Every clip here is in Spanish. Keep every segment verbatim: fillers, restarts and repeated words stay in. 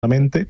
aproximadamente,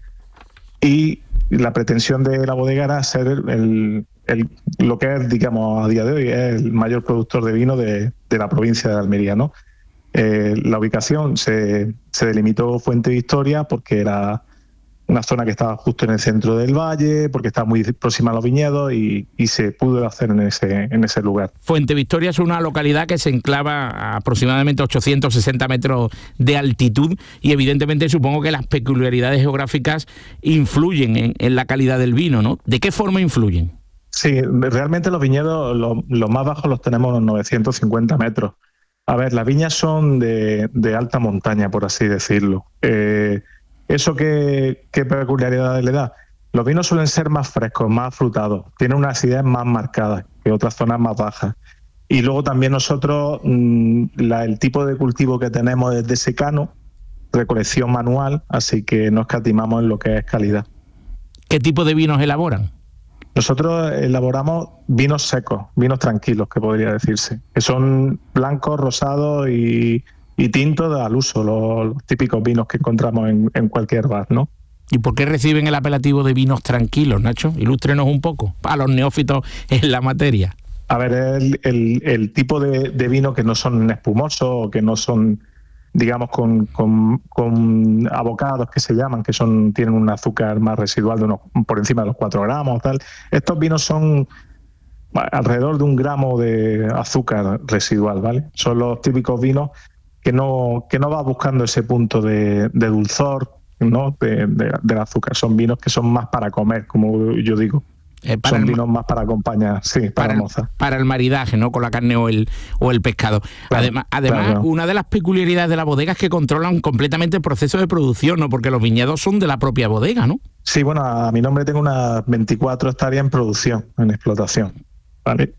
y la pretensión de la bodega era ser el, el, lo que es, digamos, a día de hoy, es el mayor productor de vino de, de la provincia de Almería, ¿no? Eh, la ubicación se, se delimitó Fuente Victoria porque era una zona que estaba justo en el centro del valle, porque estaba muy próxima a los viñedos y, y se pudo hacer en ese, en ese lugar. Fuente Victoria es una localidad que se enclava a aproximadamente ochocientos sesenta metros de altitud y evidentemente supongo que las peculiaridades geográficas influyen en, en la calidad del vino, ¿no? ¿De qué forma influyen? Sí, realmente los viñedos, los, los más bajos los tenemos a unos novecientos cincuenta metros. A ver, las viñas son de, de alta montaña, por así decirlo. Eh, ¿Eso qué, qué peculiaridades le da? Los vinos suelen ser más frescos, más frutados, tienen una acidez más marcada que otras zonas más bajas. Y luego también nosotros, mmm, la, el tipo de cultivo que tenemos es de secano, recolección manual, así que no escatimamos en lo que es calidad. ¿Qué tipo de vinos elaboran? Nosotros elaboramos vinos secos, vinos tranquilos, que podría decirse, que son blancos, rosados y... y tintos al uso, los, los típicos vinos que encontramos en, en cualquier bar, ¿no? ¿Y por qué reciben el apelativo de vinos tranquilos, Nacho? Ilústrenos un poco, a los neófitos en la materia. A ver, el, el, el tipo de, de vino que no son espumosos o que no son, digamos, con, con, con abocados que se llaman, que son tienen un azúcar más residual de unos, por encima de los cuatro gramos, tal. Estos vinos son alrededor de un gramo de azúcar residual, ¿vale? Son los típicos vinos que no, que no va buscando ese punto de, de dulzor, ¿no? de, de, del azúcar. Son vinos que son más para comer, como yo digo. Eh, para son el, vinos más para acompañar, sí, para, para moza. Para el maridaje, ¿no? Con la carne o el, o el pescado. Claro, además, además claro. Una de las peculiaridades de la bodega es que controlan completamente el proceso de producción, ¿no? Porque los viñedos son de la propia bodega, ¿no? Sí, bueno, a mi nombre tengo unas veinticuatro hectáreas en producción, en explotación. ¿Vale?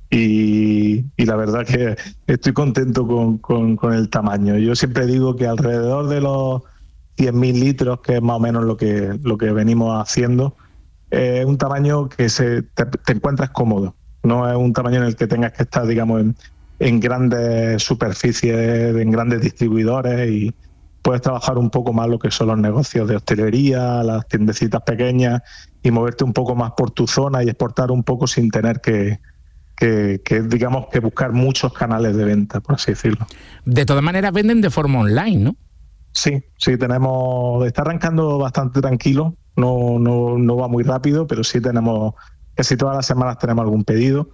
Y, y la verdad que estoy contento con, con, con el tamaño. Yo siempre digo que alrededor de los cien mil litros, que es más o menos lo que, lo que venimos haciendo, es eh, un tamaño que se, te, te encuentras cómodo. No es un tamaño en el que tengas que estar, digamos, en, en grandes superficies, en grandes distribuidores, y puedes trabajar un poco más lo que son los negocios de hostelería, las tiendecitas pequeñas, y moverte un poco más por tu zona y exportar un poco sin tener que Que, que digamos que buscar muchos canales de venta, por así decirlo. De todas maneras venden de forma online, ¿no? Sí, sí, tenemos, está arrancando bastante tranquilo, no, no, no va muy rápido, pero sí tenemos, casi todas las semanas tenemos algún pedido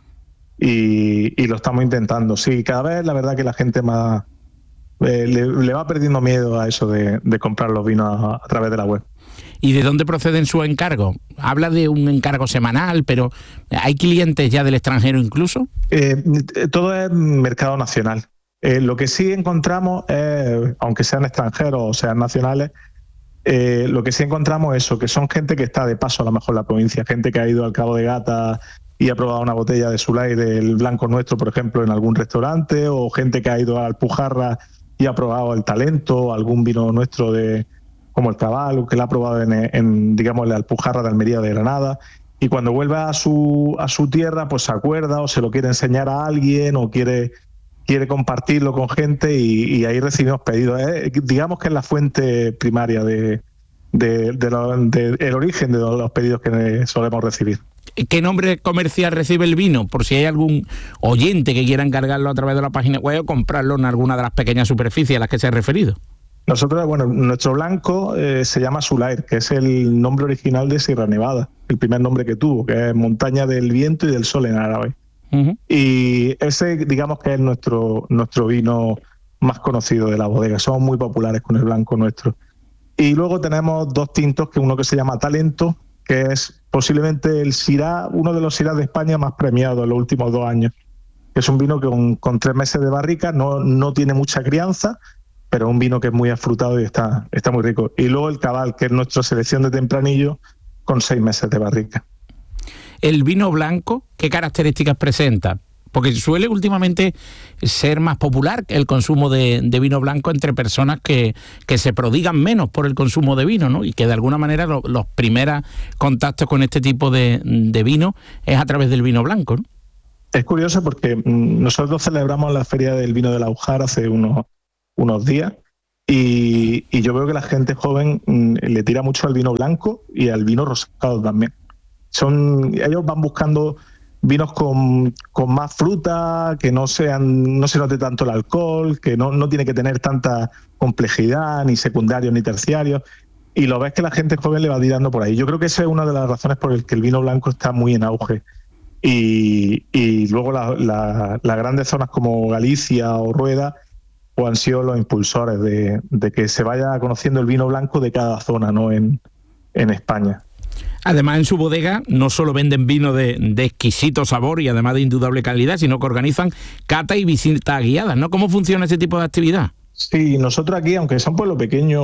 y, y lo estamos intentando. Sí, cada vez la verdad que la gente más eh, le, le va perdiendo miedo a eso de, de comprar los vinos a, a través de la web. ¿Y de dónde proceden sus encargos? Habla de un encargo semanal, pero ¿hay clientes ya del extranjero incluso? Eh, todo es mercado nacional. Eh, lo que sí encontramos es, aunque sean extranjeros o sean nacionales, eh, lo que sí encontramos es eso, que son gente que está de paso a lo mejor en la provincia, gente que ha ido al Cabo de Gata y ha probado una botella de Sulay del Blanco Nuestro, por ejemplo, en algún restaurante, o gente que ha ido al Alpujarra y ha probado el Talento, algún vino nuestro de... como el Cabal, que la ha probado en, en digamos, la Alpujarra de Almería de Granada, y cuando vuelve a su, a su tierra, pues se acuerda o se lo quiere enseñar a alguien o quiere, quiere compartirlo con gente y, y ahí recibimos pedidos. Eh, digamos que es la fuente primaria de, de, de, lo, de el origen de los pedidos que solemos recibir. ¿Qué nombre comercial recibe el vino? Por si hay algún oyente que quiera encargarlo a través de la página web o comprarlo en alguna de las pequeñas superficies a las que se ha referido. Nosotros, bueno, nuestro blanco eh, se llama Sulair, que es el nombre original de Sierra Nevada, el primer nombre que tuvo, que es Montaña del Viento y del Sol en árabe. Uh-huh. Y ese, digamos que es nuestro, nuestro vino más conocido de la bodega. Somos muy populares con el blanco nuestro. Y luego tenemos dos tintos, que uno que se llama Talento, que es posiblemente el Syrah, uno de los Syrah de España más premiados en los últimos dos años. Que es un vino que con, con tres meses de barrica no, no tiene mucha crianza, pero un vino que es muy afrutado y está, está muy rico. Y luego el Cabal, que es nuestra selección de tempranillo, con seis meses de barrica. ¿El vino blanco qué características presenta? Porque suele últimamente ser más popular el consumo de, de vino blanco entre personas que, que se prodigan menos por el consumo de vino, ¿no? Y que de alguna manera lo, los primeros contactos con este tipo de, de vino es a través del vino blanco, ¿no? Es curioso porque nosotros celebramos la Feria del Vino de la Ujar hace unos... unos días, Y, y yo veo que la gente joven mmm, le tira mucho al vino blanco y al vino rosado también. Son, ellos van buscando vinos con, con más fruta, que no sean, no se note tanto el alcohol, que no, no tiene que tener tanta complejidad, ni secundarios ni terciarios. Y lo ves que la gente joven le va tirando por ahí. Yo creo que esa es una de las razones por las que el vino blanco está muy en auge. Y, y luego las la, la grandes zonas como Galicia o Rueda pues han sido los impulsores de, de que se vaya conociendo el vino blanco de cada zona, ¿no? en, en España. Además, en su bodega no solo venden vino de, de exquisito sabor y además de indudable calidad, sino que organizan cata y visitas guiadas, ¿no? ¿Cómo funciona ese tipo de actividad? Sí, nosotros aquí, aunque son pueblos pequeños,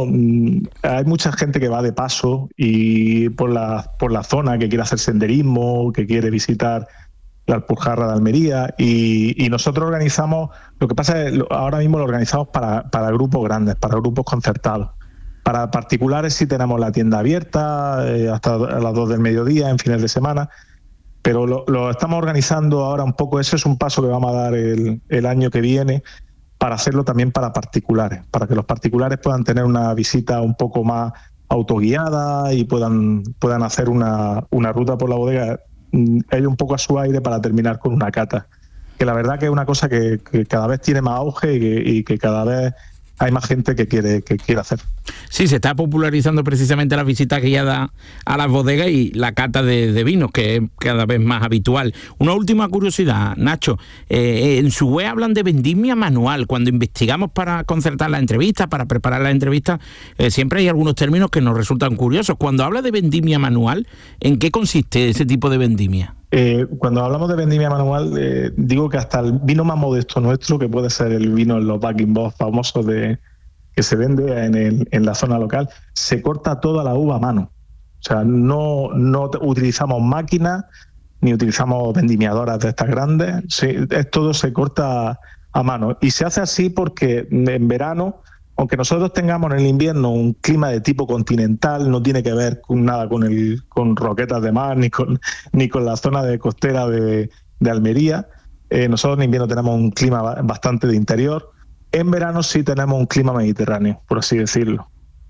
hay mucha gente que va de paso y por la, por la zona, que quiere hacer senderismo, que quiere visitar la Alpujarra de Almería, y, y nosotros organizamos, lo que pasa es que ahora mismo lo organizamos para, para grupos grandes, para grupos concertados. Para particulares sí tenemos la tienda abierta eh, hasta las dos del mediodía en fines de semana, pero lo, lo estamos organizando ahora un poco. Ese es un paso que vamos a dar el, el año que viene, para hacerlo también para particulares, para que los particulares puedan tener una visita un poco más autoguiada y puedan, puedan hacer una, una ruta por la bodega, ellos un poco a su aire, para terminar con una cata. Que la verdad que es una cosa que, que cada vez tiene más auge y que, y que cada vez hay más gente que quiere, que quiere hacer. Sí, se está popularizando precisamente la visita guiada a las bodegas y la cata de, de vinos, que es cada vez más habitual. Una última curiosidad, Nacho. Eh, en su web hablan de vendimia manual. Cuando investigamos para concertar la entrevista, para preparar la entrevista, eh, siempre hay algunos términos que nos resultan curiosos. Cuando habla de vendimia manual, ¿en qué consiste ese tipo de vendimia? Eh, cuando hablamos de vendimia manual, eh, digo que hasta el vino más modesto nuestro, que puede ser el vino en los bag-in-box famosos de, que se vende en, el, en la zona local, se corta toda la uva a mano. O sea, no, no utilizamos máquinas ni utilizamos vendimiadoras de estas grandes. Sí, es, todo se corta a mano. Y se hace así porque en verano, aunque nosotros tengamos en el invierno un clima de tipo continental, no tiene que ver con nada con el con roquetas de mar ni con ni con la zona de costera de, de Almería. Eh, nosotros en invierno tenemos un clima bastante de interior. En verano sí tenemos un clima mediterráneo, por así decirlo.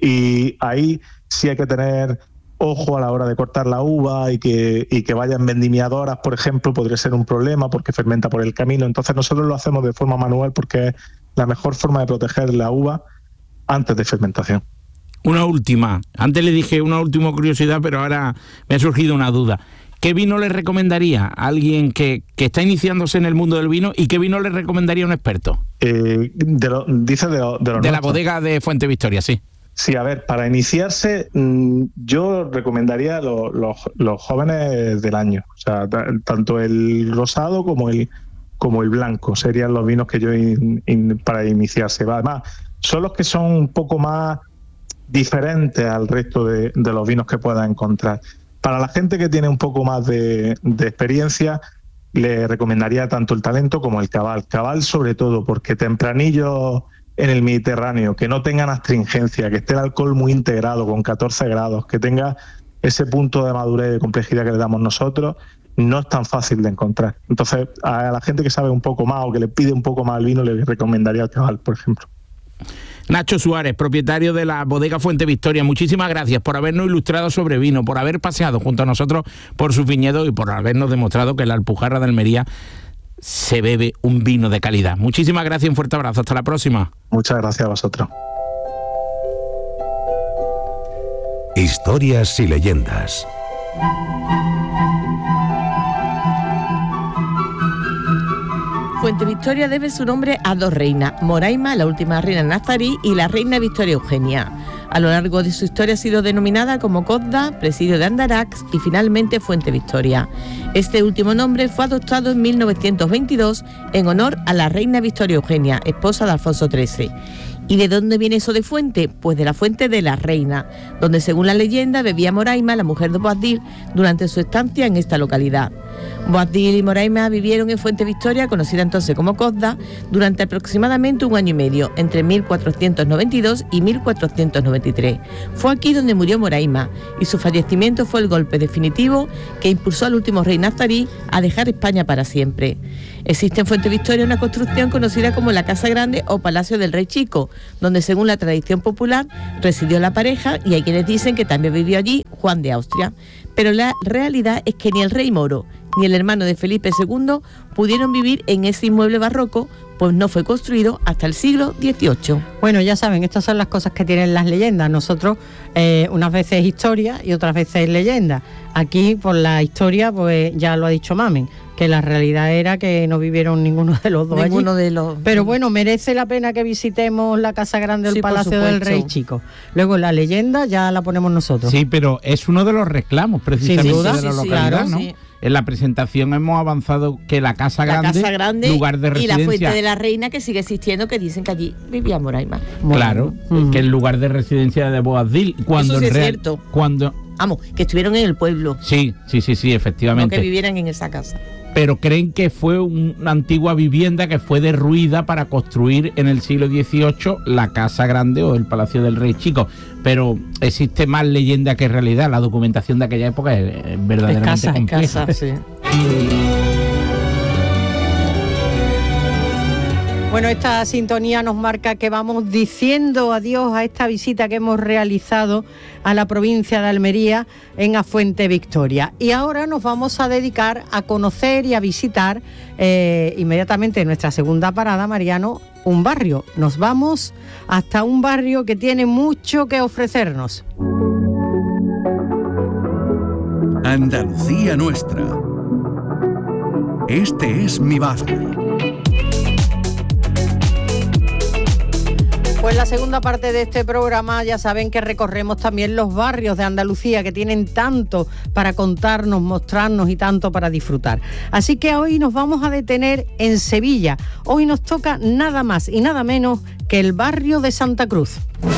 Y ahí sí hay que tener ojo a la hora de cortar la uva y que, y que vayan vendimiadoras, por ejemplo, podría ser un problema porque fermenta por el camino. Entonces nosotros lo hacemos de forma manual porque es la mejor forma de proteger la uva antes de fermentación. Una última. Antes le dije una última curiosidad, pero ahora me ha surgido una duda. ¿Qué vino le recomendaría a alguien que, que está iniciándose en el mundo del vino y qué vino le recomendaría a un experto? Eh, de lo, dice de, lo, de, lo de la bodega de Fuente Victoria, sí. Sí, a ver, para iniciarse yo recomendaría lo, lo, los jóvenes del año. O sea, t- tanto el rosado como el, como el blanco serían los vinos que yo in, in, para iniciarse. Además, son los que son un poco más diferentes al resto de, de los vinos que pueda encontrar. Para la gente que tiene un poco más de, de experiencia, le recomendaría tanto el Talento como el Cabal. Cabal sobre todo, porque tempranillo en el Mediterráneo, que no tengan astringencia, que esté el alcohol muy integrado con catorce grados, que tenga ese punto de madurez y de complejidad que le damos nosotros, no es tan fácil de encontrar. Entonces, a la gente que sabe un poco más o que le pide un poco más al vino, le recomendaría el Cabal, por ejemplo. Nacho Suárez, propietario de la bodega Fuente Victoria, muchísimas gracias por habernos ilustrado sobre vino, por haber paseado junto a nosotros por sus viñedos y por habernos demostrado que en la Alpujarra de Almería se bebe un vino de calidad. Muchísimas gracias y un fuerte abrazo. Hasta la próxima. Muchas gracias a vosotros. Historias y leyendas. Fuente Victoria debe su nombre a dos reinas, Moraima, la última reina nazarí, y la reina Victoria Eugenia. A lo largo de su historia ha sido denominada como Cozda, Presidio de Andarax y finalmente Fuente Victoria. Este último nombre fue adoptado en mil novecientos veintidós en honor a la reina Victoria Eugenia, esposa de Alfonso trece. ¿Y de dónde viene eso de fuente? Pues de la fuente de la reina, donde según la leyenda bebía Moraima, la mujer de Boabdil, durante su estancia en esta localidad. Boabdil y Moraima vivieron en Fuente Victoria, conocida entonces como Cozda, durante aproximadamente un año y medio, entre mil cuatrocientos noventa y dos y mil cuatrocientos noventa y tres. Fue aquí donde murió Moraima, y su fallecimiento fue el golpe definitivo que impulsó al último rey nazarí a dejar España para siempre. Existe en Fuente Victoria una construcción conocida como la Casa Grande o Palacio del Rey Chico, donde según la tradición popular residió la pareja, y hay quienes dicen que también vivió allí Juan de Austria. Pero la realidad es que ni el rey moro ni el hermano de Felipe segundo pudieron vivir en ese inmueble barroco, pues no fue construido hasta el siglo dieciocho. Bueno, ya saben, estas son las cosas que tienen las leyendas. Nosotros, eh, unas veces historia y otras veces leyenda. Aquí, por la historia, pues ya lo ha dicho Mamen, que la realidad era que no vivieron ninguno de los dos ninguno allí. De los... Pero bueno, merece la pena que visitemos la Casa Grande o el sí, Palacio del Rey Chico. Luego la leyenda ya la ponemos nosotros. Sí, pero es uno de los reclamos precisamente Sin duda, de la sí, sí, localidad, claro, ¿no? sí. En la presentación hemos avanzado que la Casa La Grande, Casa Grande lugar de residencia, y la Fuente de la Reina, que sigue existiendo, que dicen que allí vivía Moraima. Bueno, claro, uh-huh. que el lugar de residencia de Boabdil. Cuando Eso sí en es real, cierto. Cuando, Vamos, que estuvieron en el pueblo, sí, sí, sí, sí, no efectivamente. que vivieran en esa casa. Pero creen que fue un- una antigua vivienda que fue derruida para construir en el siglo dieciocho la Casa Grande o el Palacio del Rey Chico. Pero existe más leyenda que realidad. La documentación de aquella época es, es verdaderamente Escasa, compleja. escasa, sí. Bueno, esta sintonía nos marca que vamos diciendo adiós a esta visita que hemos realizado a la provincia de Almería en Fuente Victoria. Y ahora nos vamos a dedicar a conocer y a visitar eh, inmediatamente en nuestra segunda parada, Mariano, un barrio. Nos vamos hasta un barrio que tiene mucho que ofrecernos. Andalucía nuestra. Este es mi barrio. Pues la segunda parte de este programa ya saben que recorremos también los barrios de Andalucía que tienen tanto para contarnos, mostrarnos y tanto para disfrutar. Así que hoy nos vamos a detener en Sevilla. Hoy nos toca nada más y nada menos que el barrio de Santa Cruz.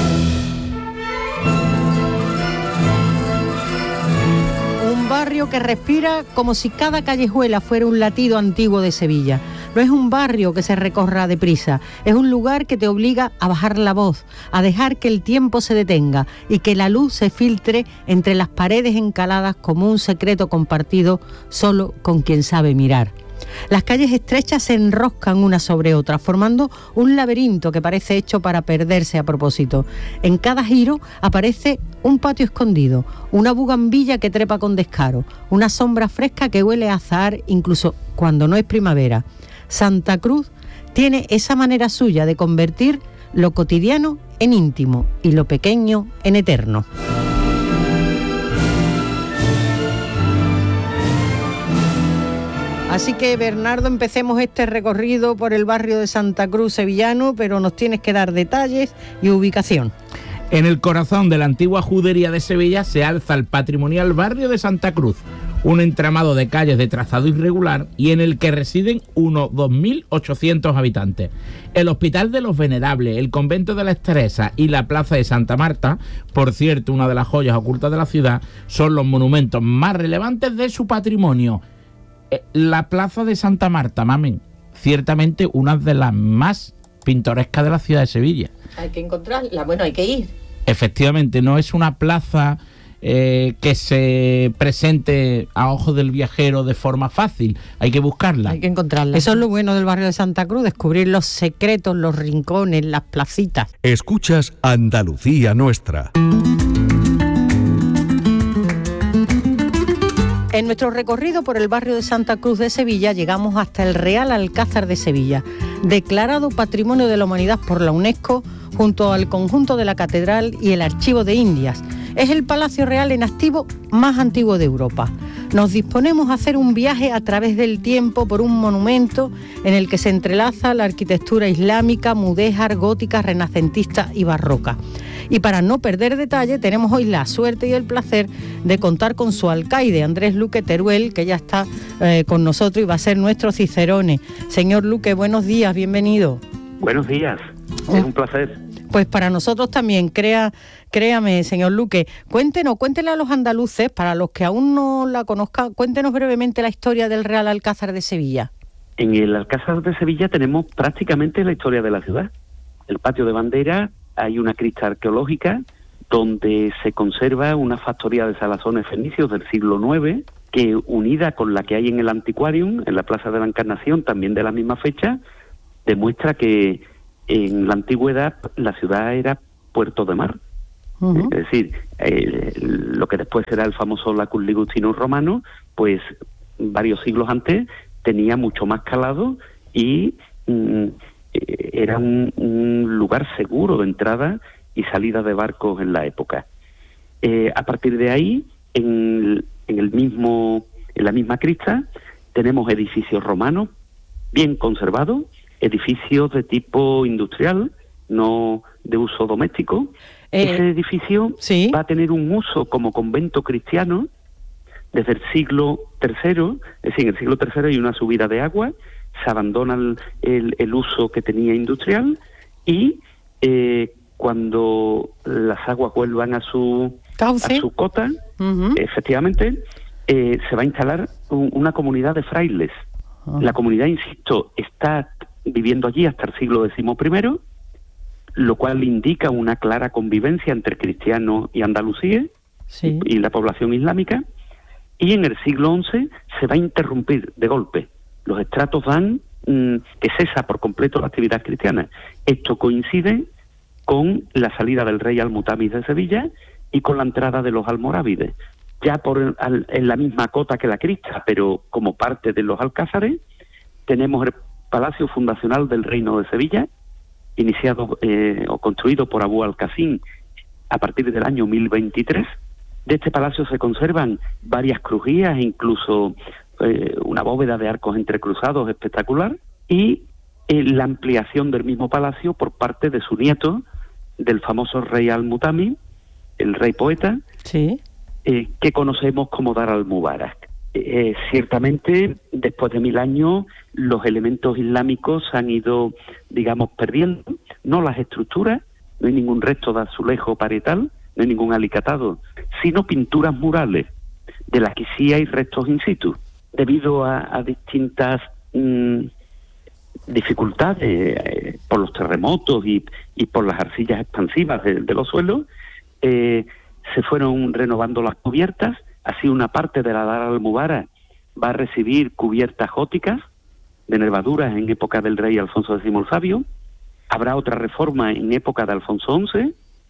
Un barrio que respira como si cada callejuela fuera un latido antiguo de Sevilla. No es un barrio que se recorra deprisa, es un lugar que te obliga a bajar la voz, a dejar que el tiempo se detenga y que la luz se filtre entre las paredes encaladas como un secreto compartido solo con quien sabe mirar. Las calles estrechas se enroscan una sobre otra, formando un laberinto que parece hecho para perderse a propósito. En cada giro aparece un patio escondido, una bugambilla que trepa con descaro, una sombra fresca que huele a azahar incluso cuando no es primavera. Santa Cruz tiene esa manera suya de convertir lo cotidiano en íntimo y lo pequeño en eterno. Así que, Bernardo, empecemos este recorrido por el barrio de Santa Cruz sevillano, pero nos tienes que dar detalles y ubicación. En el corazón de la antigua judería de Sevilla se alza el patrimonial barrio de Santa Cruz, un entramado de calles de trazado irregular y en el que residen unos dos mil ochocientos habitantes. El Hospital de los Venerables, el Convento de las Teresas y la Plaza de Santa Marta, por cierto, una de las joyas ocultas de la ciudad, son los monumentos más relevantes de su patrimonio. La Plaza de Santa Marta, mamen, ciertamente una de las más pintorescas de la ciudad de Sevilla. Hay que encontrarla, bueno, hay que ir. Efectivamente, no es una plaza eh, que se presente a ojos del viajero de forma fácil, hay que buscarla. Hay que encontrarla. Eso es lo bueno del barrio de Santa Cruz, descubrir los secretos, los rincones, las placitas. Escuchas Andalucía nuestra. En nuestro recorrido por el barrio de Santa Cruz de Sevilla llegamos hasta el Real Alcázar de Sevilla, declarado Patrimonio de la Humanidad por la UNESCO, junto al conjunto de la Catedral y el Archivo de Indias. Es el Palacio Real en activo más antiguo de Europa. Nos disponemos a hacer un viaje a través del tiempo por un monumento en el que se entrelaza la arquitectura islámica, mudéjar, gótica, renacentista y barroca. Y para no perder detalle, tenemos hoy la suerte y el placer de contar con su alcaide, Andrés Luque Teruel, que ya está eh, con nosotros y va a ser nuestro cicerone. Señor Luque, buenos días, bienvenido. Buenos días, es un placer. Pues para nosotros también, crea, créame, señor Luque, cuéntenos, cuéntenle a los andaluces, para los que aún no la conozcan, cuéntenos brevemente la historia del Real Alcázar de Sevilla. En el Alcázar de Sevilla tenemos prácticamente la historia de la ciudad. El patio de bandera, hay una cripta arqueológica donde se conserva una factoría de salazones fenicios del siglo nueve, que unida con la que hay en el Antiquarium, en la Plaza de la Encarnación, también de la misma fecha, demuestra que en la antigüedad la ciudad era puerto de mar. Uh-huh. Es decir, eh, lo que después será el famoso Lacus Ligustinus romano, pues varios siglos antes tenía mucho más calado y mm, era un, un lugar seguro de entrada y salida de barcos en la época. Eh, a partir de ahí, en, en el mismo, en la misma cripta, tenemos edificios romanos bien conservados, edificios de tipo industrial, no de uso doméstico. Eh, Ese edificio ¿sí? va a tener un uso como convento cristiano desde el siglo tercero, es decir, en el siglo tercero hay una subida de agua, se abandona el, el, el uso que tenía industrial y eh, cuando las aguas vuelvan a su, a su cota, uh-huh. efectivamente, eh, se va a instalar un, una comunidad de frailes. Uh-huh. La comunidad, insisto, está viviendo allí hasta el siglo decimoprimero, lo cual indica una clara convivencia entre cristianos y andalusíes sí. y, y la población islámica, y en el siglo once se va a interrumpir de golpe. Los estratos dan mmm, que cesa por completo la actividad cristiana. Esto coincide con la salida del rey Al-Mutamis de Sevilla y con la entrada de los almorávides. Ya por al, en la misma cota que la cripta, pero como parte de los alcázares, tenemos el Palacio Fundacional del Reino de Sevilla, iniciado eh, o construido por Abú al-Qasim a partir del año mil veintitrés. De este palacio se conservan varias crujías, incluso eh, una bóveda de arcos entrecruzados espectacular, y eh, la ampliación del mismo palacio por parte de su nieto, del famoso rey Al-Mutamis, el rey poeta, sí. eh, que conocemos como Dar al-Mubarak. Eh, ciertamente, después de mil años, los elementos islámicos se han ido, digamos, perdiendo, no las estructuras, no hay ningún resto de azulejo parietal, no hay ningún alicatado, sino pinturas murales, de las que sí hay restos in situ, debido a, a distintas mmm, dificultades eh, por los terremotos y, y por las arcillas expansivas de, de los suelos, eh, se fueron renovando las cubiertas. Así una parte de la Dar al-Mubarak va a recibir cubiertas góticas de nervaduras en época del rey Alfonso X el Sabio. Habrá otra reforma en época de Alfonso once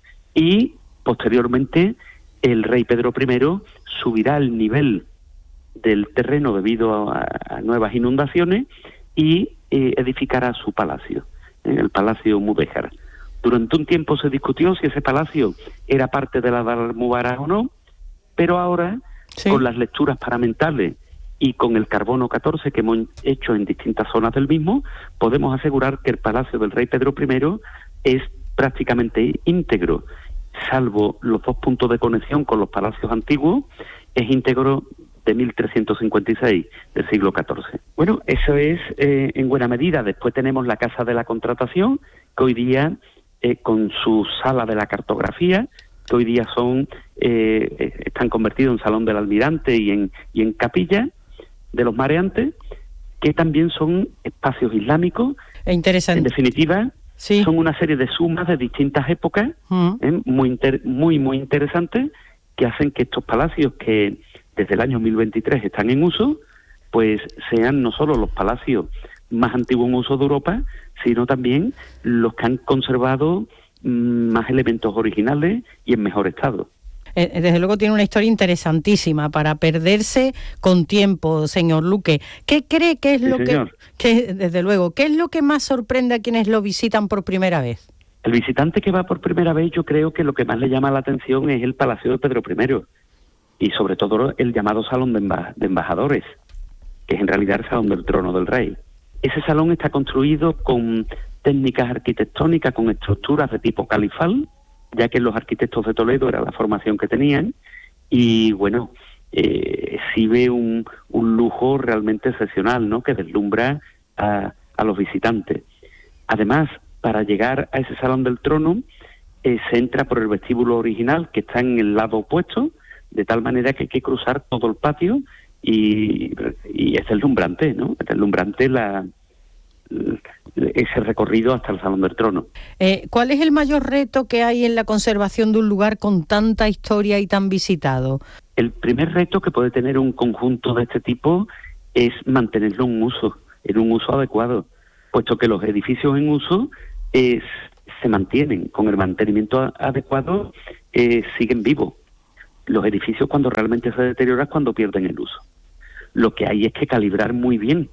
y posteriormente el rey Pedro primero subirá el nivel del terreno debido a, a nuevas inundaciones y eh, edificará su palacio, en el Palacio Mudéjar. Durante un tiempo se discutió si ese palacio era parte de la Dar al-Mubarak o no, pero ahora, sí. con las lecturas paramentales y con el carbono catorce que hemos hecho en distintas zonas del mismo, podemos asegurar que el palacio del rey Pedro primero es prácticamente íntegro, salvo los dos puntos de conexión con los palacios antiguos, es íntegro de mil trescientos cincuenta y seis del siglo catorce. Bueno, eso es eh, en buena medida. Después tenemos la Casa de la Contratación, que hoy día, eh, con su sala de la cartografía, que hoy día son eh, están convertidos en Salón del Almirante y en, y en Capilla de los Mareantes, que también son espacios islámicos. Interesante. En definitiva, sí. son una serie de sumas de distintas épocas, uh-huh. eh, muy, inter, muy, muy interesantes, que hacen que estos palacios que desde el año mil veintitrés están en uso, pues sean no solo los palacios más antiguos en uso de Europa, sino también los que han conservado más elementos originales y en mejor estado. Desde luego tiene una historia interesantísima para perderse con tiempo, señor Luque. ¿Qué cree que es sí, lo que, que, desde luego, qué es lo que más sorprende a quienes lo visitan por primera vez? El visitante que va por primera vez, yo creo que lo que más le llama la atención es el Palacio de Pedro primero y sobre todo el llamado Salón de, Emba- de Embajadores, que es en realidad el Salón del Trono del Rey. Ese salón está construido con técnicas arquitectónicas, con estructuras de tipo califal, ya que los arquitectos de Toledo era la formación que tenían, y bueno, eh, exhibe un, un lujo realmente excepcional, ¿no?, que deslumbra a, a los visitantes. Además, para llegar a ese Salón del Trono eh, se entra por el vestíbulo original, que está en el lado opuesto, de tal manera que hay que cruzar todo el patio y, y es deslumbrante, ¿no? Es deslumbrante la, ese recorrido hasta el Salón del Trono. Eh, ¿Cuál es el mayor reto que hay en la conservación de un lugar con tanta historia y tan visitado? El primer reto que puede tener un conjunto de este tipo es mantenerlo en uso, en un uso adecuado, puesto que los edificios en uso es, se mantienen con el mantenimiento a, adecuado, eh, siguen vivos. Los edificios cuando realmente se deterioran es cuando pierden el uso. Lo que hay es que calibrar muy bien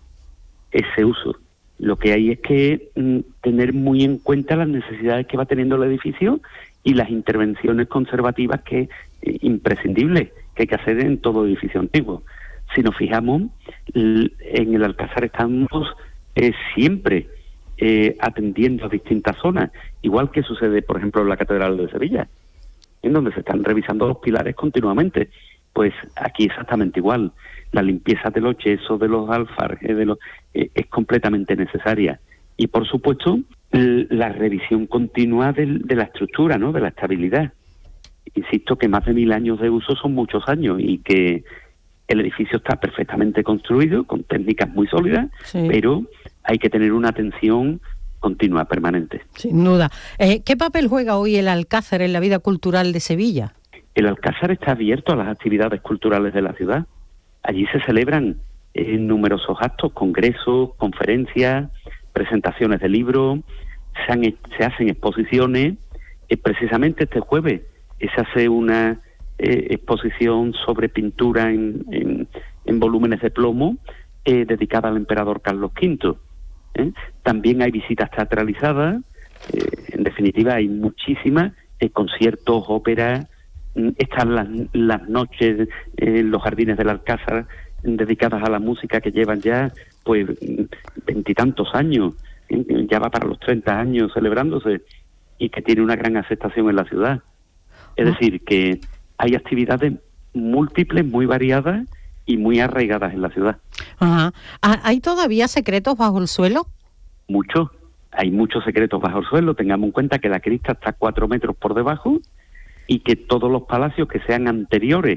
ese uso. Lo que hay es que mm, tener muy en cuenta las necesidades que va teniendo el edificio y las intervenciones conservativas que eh, imprescindibles que hay que hacer en todo edificio antiguo. Si nos fijamos, l- en el Alcázar estamos eh, siempre eh, atendiendo a distintas zonas, igual que sucede, por ejemplo, en la Catedral de Sevilla, en donde se están revisando los pilares continuamente. Pues aquí exactamente igual. La limpieza de los yesos, de los alfarjes, de los, eh, es completamente necesaria. Y, por supuesto, l- la revisión continua del, de la estructura, ¿no?, de la estabilidad. Insisto que más de mil años de uso son muchos años y que el edificio está perfectamente construido, con técnicas muy sólidas, Sí. pero hay que tener una atención continua, permanente. Sin duda. Eh, ¿Qué papel juega hoy el Alcázar en la vida cultural de Sevilla? El Alcázar está abierto a las actividades culturales de la ciudad. Allí se celebran eh, numerosos actos, congresos, conferencias, presentaciones de libros, se, han, se hacen exposiciones. Eh, precisamente este jueves eh, se hace una eh, exposición sobre pintura en, en, en volúmenes de plomo eh, dedicada al emperador Carlos quinto. ¿eh? También hay visitas teatralizadas, eh, en definitiva hay muchísimas, eh, conciertos, óperas. Están las, las noches en los jardines del Alcázar dedicadas a la música que llevan ya pues veintitantos años, ya va para los treinta años celebrándose y que tiene una gran aceptación en la ciudad. Es decir, que hay actividades múltiples, muy variadas y muy arraigadas en la ciudad. Ajá. ¿Hay todavía secretos bajo el suelo? Muchos. Hay muchos secretos bajo el suelo. Tengamos en cuenta que la crista está cuatro metros por debajo y que todos los palacios que sean anteriores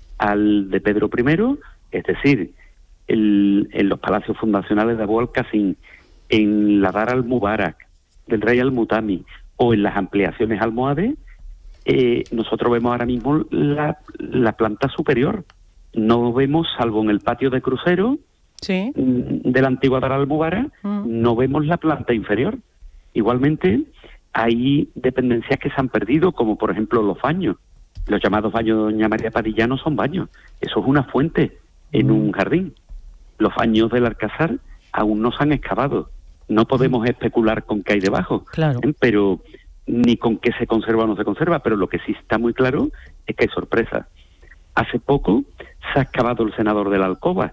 al de Pedro primero, es decir, el, en los palacios fundacionales de Abu al-Qasim, en la Dar al-Mubarak, del rey al-Mutami, o en las ampliaciones almohades, eh, nosotros vemos ahora mismo la, la planta superior. No vemos, salvo en el patio de crucero, sí, de la antigua Dar al-Mubarak, mm. no vemos la planta inferior. Igualmente, hay dependencias que se han perdido, como por ejemplo los baños. Los llamados baños de Doña María Padilla no son baños, eso es una fuente en un jardín. Los baños del Alcázar aún no se han excavado. No podemos especular con qué hay debajo, claro. ¿eh? Pero ni con qué se conserva o no se conserva, pero lo que sí está muy claro es que hay sorpresas. Hace poco se ha excavado el senador de la Alcoba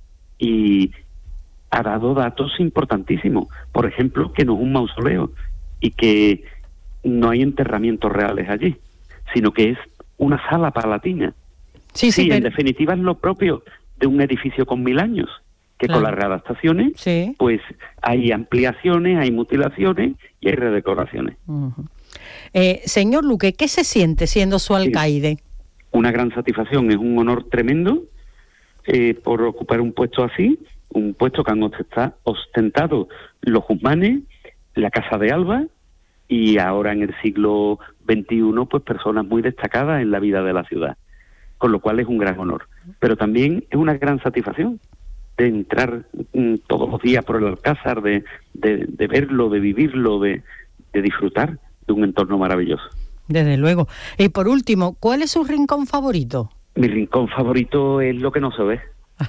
y ha dado datos importantísimos. Por ejemplo, que no es un mausoleo y que no hay enterramientos reales allí, sino que es una sala palatina. Sí, sí, sí pero... en definitiva es lo propio de un edificio con mil años, que claro. Con las readaptaciones, sí. Pues hay ampliaciones, hay mutilaciones y hay redecoraciones. Uh-huh. eh, señor Luque, ¿qué se siente siendo su alcaide? Sí. Una gran satisfacción, es un honor tremendo eh, por ocupar un puesto así, un puesto que han ostentado los Guzmanes, la Casa de Alba y ahora en el siglo veintiuno pues personas muy destacadas en la vida de la ciudad, con lo cual es un gran honor. Pero también es una gran satisfacción de entrar mm, todos los días por el Alcázar, de, de, de verlo, de vivirlo, de, de disfrutar de un entorno maravilloso. Desde luego. Y por último, ¿cuál es su rincón favorito? Mi rincón favorito es lo que no se ve.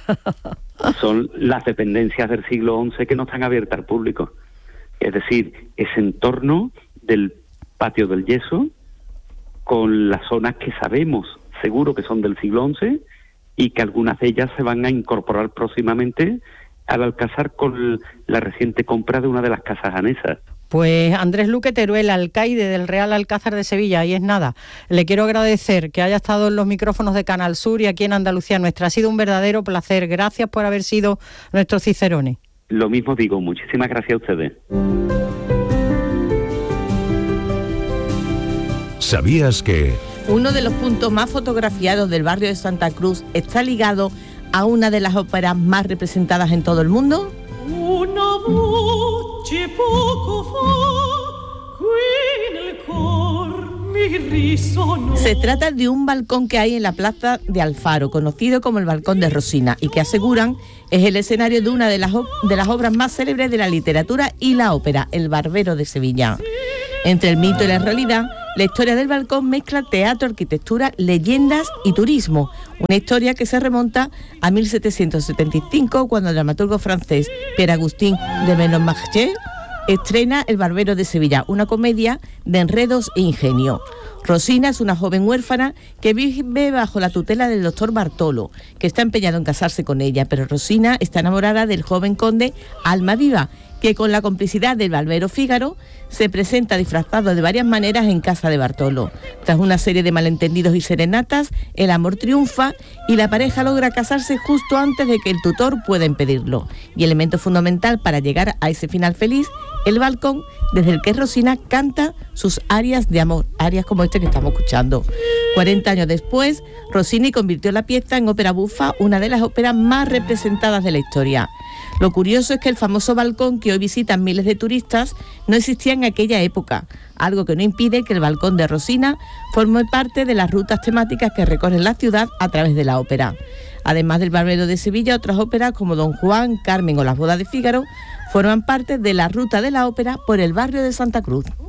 Son las dependencias del siglo once que no están abiertas al público. Es decir, ese entorno del patio del yeso, con las zonas que sabemos seguro que son del siglo once y que algunas de ellas se van a incorporar próximamente al Alcázar con la reciente compra de una de las casas anesas. Pues Andrés Luque Teruel, alcaide del Real Alcázar de Sevilla, ahí es nada. Le quiero agradecer que haya estado en los micrófonos de Canal Sur y aquí en Andalucía Nuestra. Ha sido un verdadero placer. Gracias por haber sido nuestro Cicerone. Lo mismo digo, muchísimas gracias a ustedes. ¿Sabías que...? Uno de los puntos más fotografiados del barrio de Santa Cruz está ligado a una de las óperas más representadas en todo el mundo. Una voce poco fa, qui nel cor mi risono. Se trata de un balcón que hay en la plaza de Alfaro, conocido como el Balcón de Rosina, y que aseguran es el escenario de una de las, de las obras más célebres de la literatura y la ópera, El Barbero de Sevilla. Entre el mito y la realidad, la historia del balcón mezcla teatro, arquitectura, leyendas y turismo. Una historia que se remonta a mil setecientos setenta y cinco, cuando el dramaturgo francés Pierre Agustín de Ménonmarché estrena El Barbero de Sevilla, una comedia de enredos e ingenio. Rosina es una joven huérfana que vive bajo la tutela del doctor Bartolo, que está empeñado en casarse con ella, pero Rosina está enamorada del joven conde Almaviva, que con la complicidad del barbero Fígaro se presenta disfrazado de varias maneras en casa de Bartolo. Tras una serie de malentendidos y serenatas, el amor triunfa y la pareja logra casarse justo antes de que el tutor pueda impedirlo. Y elemento fundamental para llegar a ese final feliz, el balcón desde el que Rosina canta sus arias de amor, arias como este que estamos escuchando. cuarenta años después, Rossini convirtió la pieza en ópera bufa, una de las óperas más representadas de la historia. Lo curioso es que el famoso balcón que hoy visitan miles de turistas no existía en aquella época, algo que no impide que el balcón de Rosina forme parte de las rutas temáticas que recorren la ciudad a través de la ópera. Además del Barbero de Sevilla, otras óperas como Don Juan, Carmen o Las bodas de Fígaro forman parte de la ruta de la ópera por el barrio de Santa Cruz.